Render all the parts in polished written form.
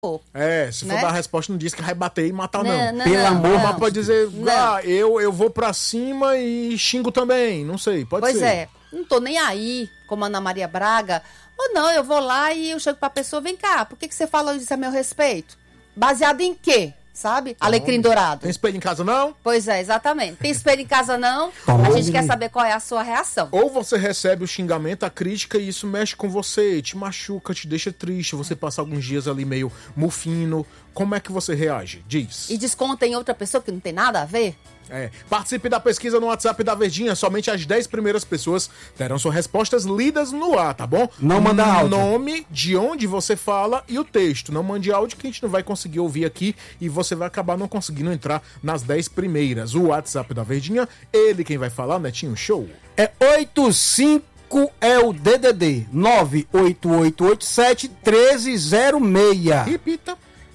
Se for dar a resposta, não diz que vai bater e matar, não. Pelo amor, mas pode dizer, eu vou pra cima e xingo também, não sei, pode ser. Pois é, não tô nem aí, como a Ana Maria Braga, ou não, eu vou lá e eu chego pra pessoa, vem cá, por que você falou isso a meu respeito? Baseado em quê? Sabe? Alecrim dourado. Tem espelho em casa, não? Pois é, exatamente. Tem espelho em casa, não? A gente quer saber qual é a sua reação. Ou você recebe o xingamento, a crítica, e isso mexe com você, te machuca, te deixa triste, você passa alguns dias ali meio mufino. Como é que você reage? Diz. E desconta em outra pessoa que não tem nada a ver? Participe da pesquisa no WhatsApp da Verdinha. Somente as 10 primeiras pessoas terão suas respostas lidas no ar, tá bom? Não manda áudio. Nome, de onde você fala e o texto. Não mande áudio que a gente não vai conseguir ouvir aqui e você vai acabar não conseguindo entrar nas 10 primeiras. O WhatsApp da Verdinha, ele quem vai falar, Netinho Show. É 85 é o DDD 98887-1306. Repita.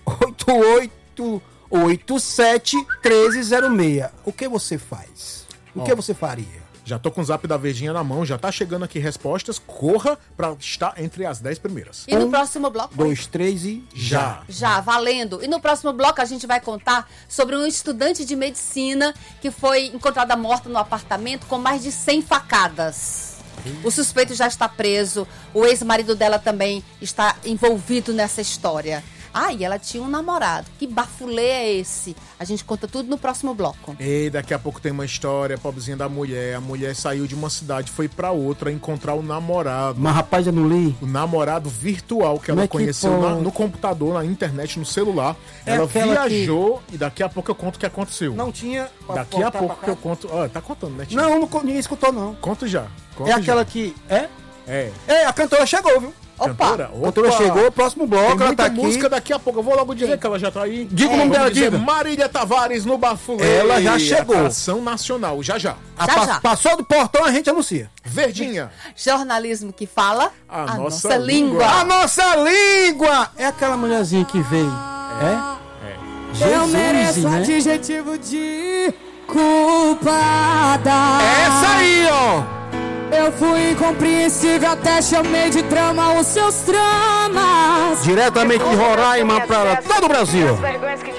8887-1306. O que você faz? O que você faria? Já tô com o zap da Verdinha na mão, já tá chegando aqui respostas. Corra pra estar entre as 10 primeiras. E no próximo bloco? 2, 3 e já. Já, valendo. E no próximo bloco a gente vai contar sobre um estudante de medicina que foi encontrada morta no apartamento com mais de 100 facadas. O suspeito já está preso, o ex-marido dela também está envolvido nessa história. E ela tinha um namorado. Que bafulê é esse? A gente conta tudo no próximo bloco. E daqui a pouco tem uma história, pobrezinha da mulher. A mulher saiu de uma cidade, foi pra outra encontrar o namorado. Mas rapaz, eu não li. O namorado virtual que ela conheceu no computador, na internet, no celular. Ela viajou e daqui a pouco eu conto o que aconteceu. Não tinha... Daqui a pouco que eu conto... Tá contando, né, tio? Não, ninguém escutou, não. Conto já. Aquela que... É, a cantora chegou, viu? A cantora chegou, próximo bloco, tem ela tá muita música aqui. daqui a pouco. Eu vou logo dizer que ela já tá aí. Diga o nome dela, diga. Marília Tavares no Bafulê. Ela já chegou. Atração nacional, já. Já. Passou do portão, a gente anuncia. Verdinha. Jornalismo que fala a nossa língua. A nossa língua! É aquela mulherzinha que veio. Jesus, eu mereço né? adjetivo de culpada. Essa aí, ó. Eu fui incompreensível, até chamei de drama os seus dramas. Diretamente de Roraima para todo o Brasil.